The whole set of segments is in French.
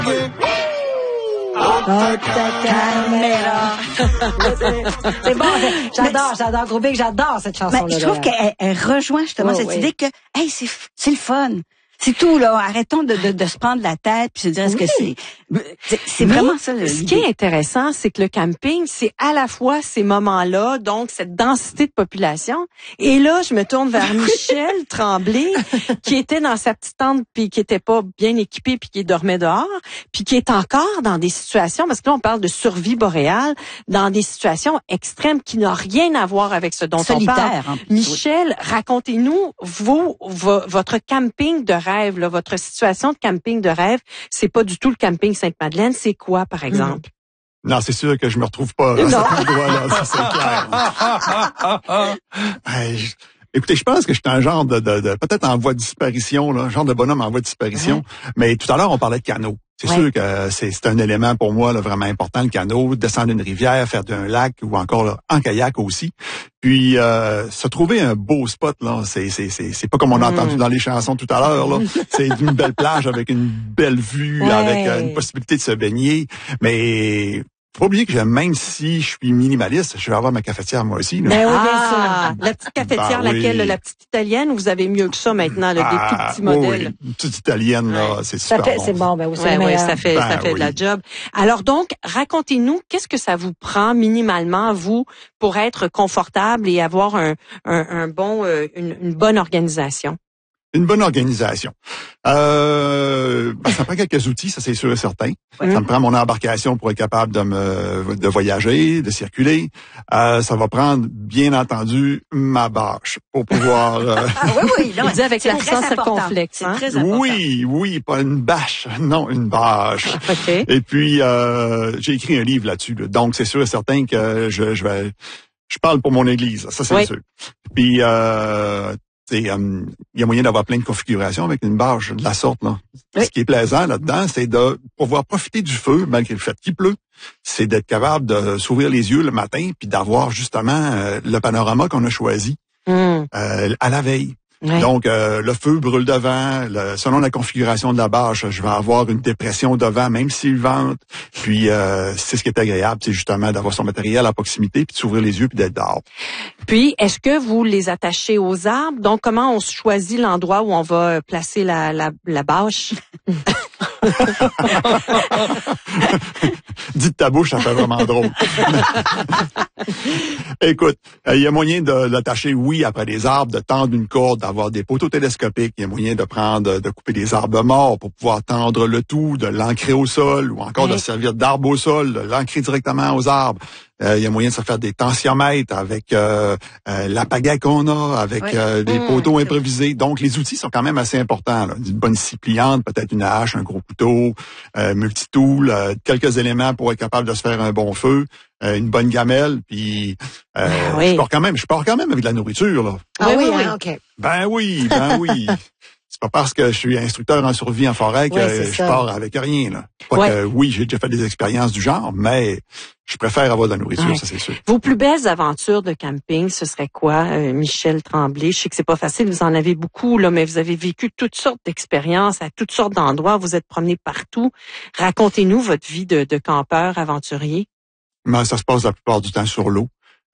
Caméra. C'est bon, j'adore, Gros Big, j'adore cette chanson-là. Je trouve qu'elle rejoint justement cette idée que, hey, c'est le fun. C'est tout, là. Arrêtons de se prendre la tête puis se dire, est-ce que c'est vraiment ça, ce qui est intéressant, c'est que le camping, c'est à la fois ces moments-là, donc cette densité de population. Et là, je me tourne vers Michel Tremblay, qui était dans sa petite tente puis qui était pas bien équipé puis qui dormait dehors, puis qui est encore dans des situations, parce que là, on parle de survie boréale, dans des situations extrêmes qui n'ont rien à voir avec ce dont on parle. Michel, racontez-nous, votre camping de rêve, là, votre situation de camping de rêve, c'est pas du tout le camping Sainte-Madeleine, c'est quoi, par exemple? Non, c'est sûr que je me retrouve pas à cet endroit-là, ça c'est clair. Écoutez, je pense que je suis un genre de peut-être en voie de disparition, là, un genre de bonhomme en voie de disparition. Mais tout à l'heure, on parlait de canot. C'est sûr que c'est un élément pour moi là, vraiment important, le canot, descendre une rivière, faire d'un lac ou encore là, en kayak aussi. Puis se trouver un beau spot là, c'est pas comme on a entendu dans les chansons tout à l'heure là. C'est une belle plage avec une belle vue, avec une possibilité de se baigner, mais faut pas oublier que même si je suis minimaliste, je vais avoir ma cafetière moi aussi. Là. Ben oui, bien sûr. La petite cafetière, laquelle? La petite italienne, ou vous avez mieux que ça maintenant, là, des tout petits modèles? Oui, une petite italienne, là, c'est super bon. C'est bon, ben oui, ça fait de la job. Alors donc, racontez-nous, qu'est-ce que ça vous prend minimalement, vous, pour être confortable et avoir une bonne organisation? Une bonne organisation. Ça prend quelques outils, ça c'est sûr et certain. Ça me prend mon embarcation pour être capable de voyager, de circuler. Ça va prendre, bien entendu, ma bâche pour pouvoir... oui, là, on dit avec l'accent circonflexe. C'est très important. Oui, pas une bâche, non, une bâche. Okay. Et puis, j'ai écrit un livre là-dessus. Là. Donc, c'est sûr et certain que je parle pour mon église, ça c'est sûr. Puis, il y a moyen d'avoir plein de configurations avec une bâche de la sorte. Là. Ce qui est plaisant là-dedans, c'est de pouvoir profiter du feu malgré le fait qu'il pleut. C'est d'être capable de s'ouvrir les yeux le matin puis d'avoir justement le panorama qu'on a choisi à la veille. Ouais. Donc, le feu brûle devant. Selon la configuration de la bâche, je vais avoir une dépression devant, même s'il vente. Puis, c'est ce qui est agréable, c'est justement d'avoir son matériel à proximité, puis de s'ouvrir les yeux, puis d'être dehors. Puis, est-ce que vous les attachez aux arbres? Donc, comment on choisit l'endroit où on va placer la bâche? Dis de ta bouche, ça fait vraiment drôle. Écoute, il y a moyen de l'attacher, oui, après des arbres, de tendre une corde, d'avoir des poteaux télescopiques. Il y a moyen de couper des arbres morts pour pouvoir tendre le tout, de l'ancrer au sol, ou encore de servir d'arbre au sol, de l'ancrer directement aux arbres. Il y a moyen de se faire des tensiomètres avec la pagaie qu'on a, avec des poteaux improvisés. Donc, les outils sont quand même assez importants. Là. Une bonne scie pliante, peut-être une hache, un gros couteau, multitool, quelques éléments pour être capable de se faire un bon feu, une bonne gamelle, puis je pars quand même avec de la nourriture. Là. OK. Ben oui. C'est pas parce que je suis instructeur en survie en forêt que je pars avec rien. Là. Pas que, j'ai déjà fait des expériences du genre, mais je préfère avoir de la nourriture, ça c'est sûr. Vos plus belles aventures de camping, ce serait quoi, Michel Tremblay? Je sais que c'est pas facile, vous en avez beaucoup, là, mais vous avez vécu toutes sortes d'expériences à toutes sortes d'endroits, vous êtes promené partout. Racontez-nous votre vie de campeur aventurier. Ben, ça se passe la plupart du temps sur l'eau.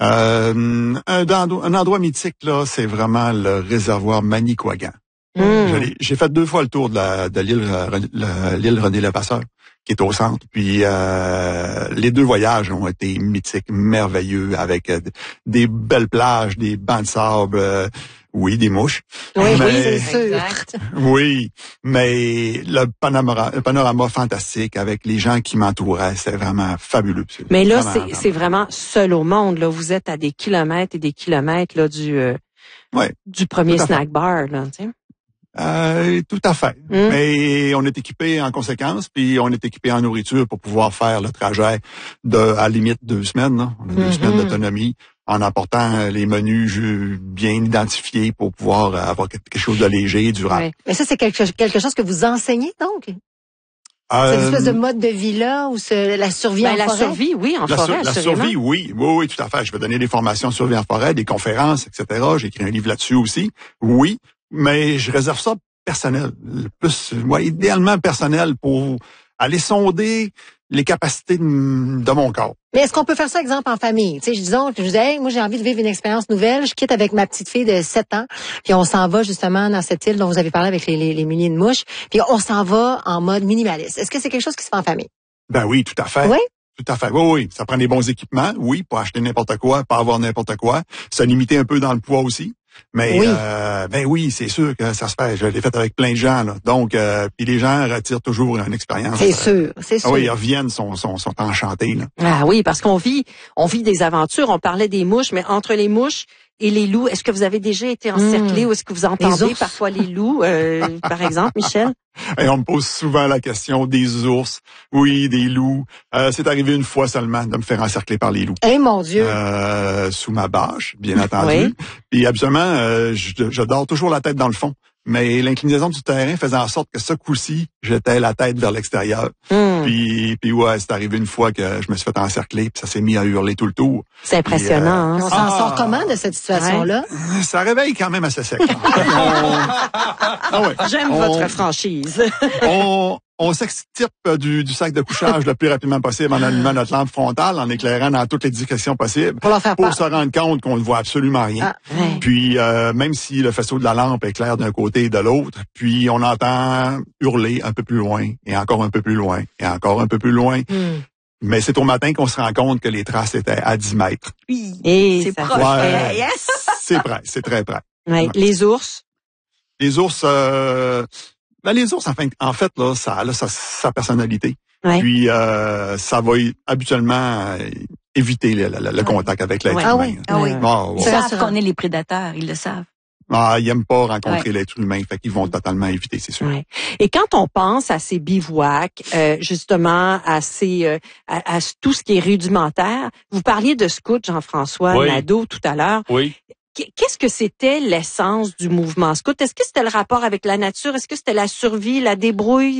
Un endroit mythique, là, c'est vraiment le réservoir Manicouagan. J'ai fait 2 fois le tour de l'île René-Levasseur, qui est au centre. Puis les 2 voyages ont été mythiques, merveilleux, avec des belles plages, des bancs de sable, des mouches. Oui, c'est sûr. Exact. Oui, mais le panorama fantastique avec les gens qui m'entouraient, c'est vraiment fabuleux. Mais là, c'est vraiment seul au monde. Là, vous êtes à des kilomètres et des kilomètres là du premier snack bar, là, tu sais. Tout à fait. Mais on est équipé en conséquence, puis on est équipé en nourriture pour pouvoir faire le trajet à la limite 2 semaines. Là. On a 2 semaines d'autonomie en apportant les menus bien identifiés pour pouvoir avoir quelque chose de léger et durable. Ouais. Mais ça, c'est quelque chose que vous enseignez, donc? Cette espèce de mode de vie-là, ou la survie en forêt? La survie, oui, en forêt. La survie, oui, tout à fait. Je vais donner des formations sur survie en forêt, des conférences, etc. J'ai écrit un livre là-dessus aussi. Oui. Mais je réserve ça personnel, idéalement personnel pour aller sonder les capacités de mon corps. Mais est-ce qu'on peut faire ça, exemple, en famille? Tu sais, disons, je disais, hey, moi, j'ai envie de vivre une expérience nouvelle. Je quitte avec ma petite fille de 7 ans, puis on s'en va justement dans cette île dont vous avez parlé avec les milliers de mouches, puis on s'en va en mode minimaliste. Est-ce que c'est quelque chose qui se fait en famille? Ben oui, tout à fait. Oui? Tout à fait. Oui. Ça prend des bons équipements. Oui, pas acheter n'importe quoi, pas avoir n'importe quoi. Se limiter un peu dans le poids aussi. Mais oui. Ben oui, c'est sûr que ça se fait. Je l'ai fait avec plein de gens, là. Donc, puis les gens retirent toujours une expérience. C'est sûr. Ah oui, ils reviennent, sont enchantés, là. Ah oui, parce qu'on vit des aventures. On parlait des mouches, mais entre les mouches et les loups, est-ce que vous avez déjà été encerclés ou est-ce que vous entendez parfois les loups, par exemple, Michel? Et on me pose souvent la question des ours, oui, des loups. C'est arrivé une fois seulement de me faire encercler par les loups. Eh mon Dieu! Sous ma bâche, bien entendu. Oui. Puis absolument, je dors toujours la tête dans le fond. Mais l'inclinaison du terrain faisait en sorte que ce coup-ci, j'étais la tête vers l'extérieur. Puis ouais, c'est arrivé une fois que je me suis fait encercler, puis ça s'est mis à hurler tout le tour. C'est impressionnant. On s'en sort comment de cette situation-là? Ouais. Ça réveille quand même assez sec. J'aime votre franchise. On s'extirpe du sac de couchage le plus rapidement possible en allumant notre lampe frontale, en éclairant dans toutes les directions possibles, pour se rendre compte qu'on ne voit absolument rien. Puis même si le faisceau de la lampe éclaire d'un côté et de l'autre, puis on entend hurler un peu plus loin, et encore un peu plus loin, et encore un peu plus loin. Mais c'est au matin qu'on se rend compte que les traces étaient à 10 mètres. Oui, et c'est proche. Ouais, c'est près, c'est très près. Ouais. Les ours? Les ours... les ours, en fait, là, ça a sa personnalité. Ouais. Puis, ça va habituellement éviter le contact avec l'être humain. Ils savent qu'on est les prédateurs, ils le savent. Ils n'aiment pas rencontrer l'être humain, fait qu'ils vont totalement éviter, c'est sûr. Ouais. Et quand on pense à ces bivouacs, justement, à tout ce qui est rudimentaire, vous parliez de scout, Jean-François Nadeau, tout à l'heure. Oui. Qu'est-ce que c'était l'essence du mouvement scout? Est-ce que c'était le rapport avec la nature? Est-ce que c'était la survie, la débrouille?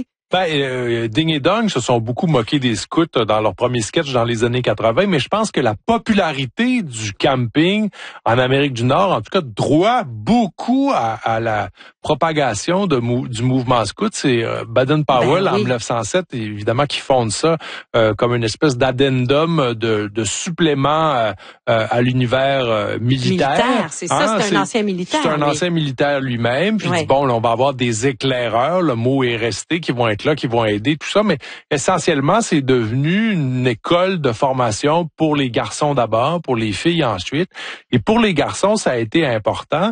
Ding et Dong se sont beaucoup moqués des scouts dans leur premier sketch dans les années 80, mais je pense que la popularité du camping en Amérique du Nord, en tout cas, doit beaucoup à la propagation du mouvement scout. C'est Baden-Powell en 1907, évidemment, qui fonde ça comme une espèce d'addendum de supplément à l'univers militaire. C'est ça, c'est un ancien militaire. C'est un ancien militaire lui-même. Puis il dit, bon, là, on va avoir des éclaireurs, le mot est resté, qui vont être là, qui vont aider, tout ça, mais essentiellement, c'est devenu une école de formation pour les garçons d'abord, pour les filles ensuite. Et pour les garçons, ça a été important.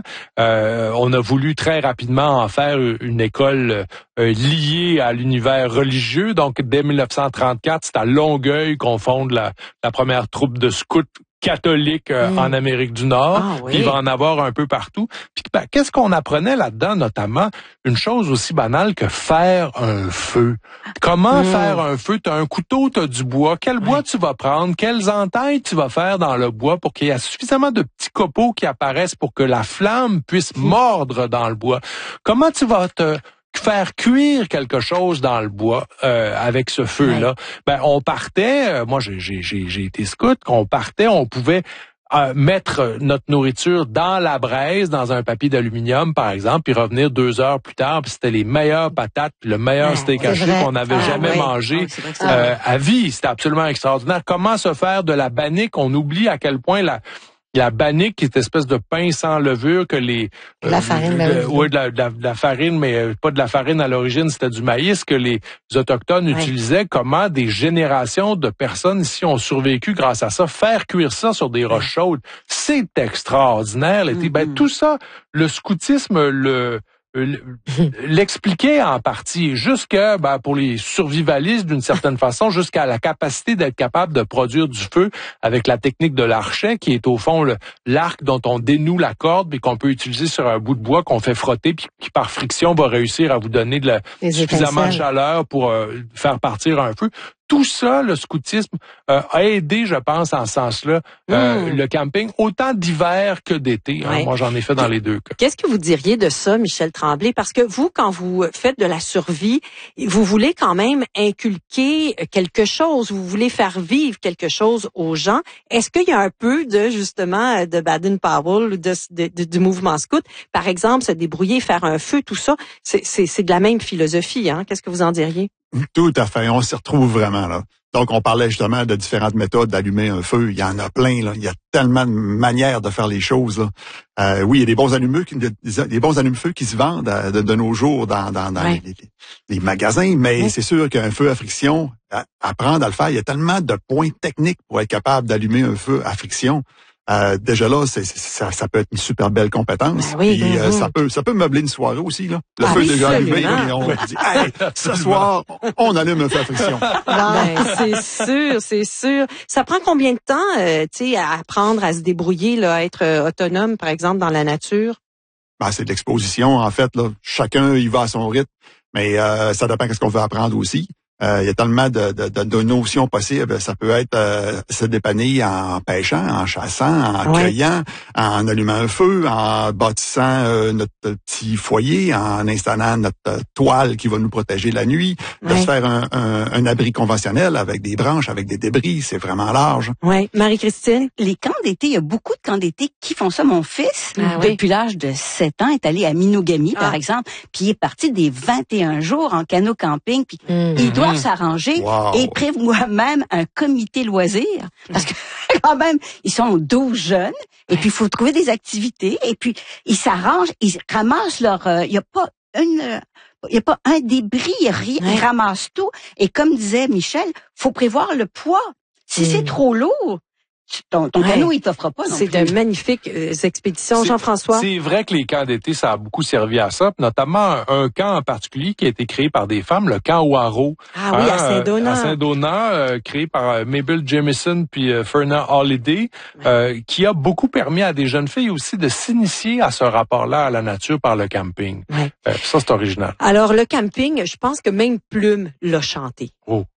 On a voulu très rapidement en faire une école liée à l'univers religieux. Donc, dès 1934, c'est à Longueuil qu'on fonde la première troupe de scouts catholique en Amérique du Nord. Il va en avoir un peu partout. Puis qu'est-ce qu'on apprenait là-dedans, notamment une chose aussi banale que faire un feu. Comment faire un feu? Tu as un couteau, tu as du bois. Quel bois tu vas prendre? Quelles entailles tu vas faire dans le bois pour qu'il y ait suffisamment de petits copeaux qui apparaissent pour que la flamme puisse mordre dans le bois? Comment tu vas te faire cuire quelque chose dans le bois avec ce feu-là? On partait, moi j'ai été scout, on pouvait mettre notre nourriture dans la braise, dans un papier d'aluminium, par exemple, puis revenir 2 heures plus tard, puis c'était les meilleures patates, puis le meilleur steak haché qu'on avait jamais mangé à vie. C'était absolument extraordinaire. Comment se faire de la bannique? On oublie à quel point la bannique, qui est une espèce de pain sans levure que la farine, de la farine, mais pas de la farine à l'origine, c'était du maïs que les Autochtones utilisaient. Comment des générations de personnes ici ont survécu grâce à ça. Faire cuire ça sur des roches chaudes, c'est extraordinaire. Tout ça, le scoutisme l'expliquait en partie, jusqu'à pour les survivalistes d'une certaine façon, jusqu'à la capacité d'être capable de produire du feu avec la technique de l'archet, qui est au fond l'arc dont on dénoue la corde et qu'on peut utiliser sur un bout de bois qu'on fait frotter puis qui par friction va réussir à vous donner suffisamment de chaleur pour faire partir un feu. Tout ça, le scoutisme a aidé, je pense, en ce sens-là, le camping, autant d'hiver que d'été. Moi, j'en ai fait dans les deux cas. Qu'est-ce que vous diriez de ça, Michel Tremblay? Parce que vous, quand vous faites de la survie, vous voulez quand même inculquer quelque chose, vous voulez faire vivre quelque chose aux gens. Est-ce qu'il y a un peu de Baden-Powell ou du mouvement scout? Par exemple, se débrouiller, faire un feu, tout ça, c'est de la même philosophie, hein? Qu'est-ce que vous en diriez? Tout à fait. On s'y retrouve vraiment, là. Donc, on parlait justement de différentes méthodes d'allumer un feu. Il y en a plein, là. Il y a tellement de manières de faire les choses, là. Oui, il y a des bons allume-feu qui se vendent de nos jours dans les magasins, mais c'est sûr qu'un feu à friction, apprendre à le faire, il y a tellement de points techniques pour être capable d'allumer un feu à friction. Déjà là, ça peut être une super belle compétence. Oui, puis, ça peut meubler une soirée aussi, là. Le feu est déjà allumé, et on dit, hey, ce soir, on allume un feu à friction. C'est sûr. Ça prend combien de temps, tu sais, à apprendre à se débrouiller, là, à être autonome, par exemple, dans la nature? C'est de l'exposition, en fait, là. Chacun y va à son rythme, mais ça dépend de ce qu'on veut apprendre aussi. Il y a tellement de notions possibles. Ça peut être se dépanner en pêchant, en chassant, en cueillant, en allumant un feu, en bâtissant notre petit foyer, en installant notre toile qui va nous protéger la nuit, de se faire un abri conventionnel avec des branches, avec des débris. C'est vraiment large. Oui. Marie-Christine? Les camps d'été, il y a beaucoup de camps d'été qui font ça. Mon fils, depuis l'âge de 7 ans, est allé à Minogami, par exemple, puis il est parti des 21 jours en canot camping, puis il doit s'arranger et prévoit même un comité loisir parce que quand même ils sont 12 jeunes et puis il faut trouver des activités et puis ils s'arrangent, ils ramassent leur il y a pas un débris, ils ramassent tout et comme disait Michel, faut prévoir le poids. Si c'est trop lourd, ton canot, il t'offre pas non plus. C'est de magnifiques expéditions, Jean-François. C'est vrai que les camps d'été, ça a beaucoup servi à ça, notamment un camp en particulier qui a été créé par des femmes, le camp Waro. Ah oui, à Saint-Donat. À Saint-Donat, créé par Mabel Jamison puis Ferna Holiday, qui a beaucoup permis à des jeunes filles aussi de s'initier à ce rapport-là à la nature par le camping. Ça, c'est original. Alors, le camping, je pense que même Plume l'a chanté. Oh.